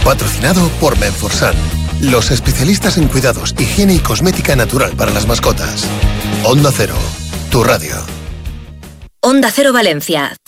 Patrocinado por Menforsan, los especialistas en cuidados, higiene y cosmética natural para las mascotas. Onda Cero, tu radio. Onda Cero Valencia,